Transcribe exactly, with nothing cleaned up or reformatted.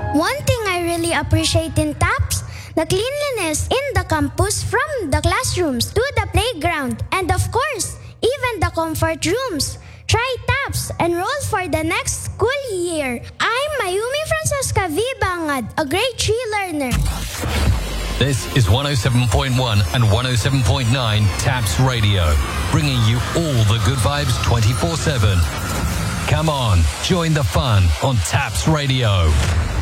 One thing I really appreciate in TAPS, the cleanliness in the campus from the classrooms to the playground and of course, even the comfort rooms. Try TAPS, enroll for the next school year. I'm Mayumi Francesca V. Bangad, a grade three learner. This is one oh seven point one and one oh seven point nine TAPS Radio, bringing you all the good vibes twenty-four seven. Come on, join the fun on TAPS Radio.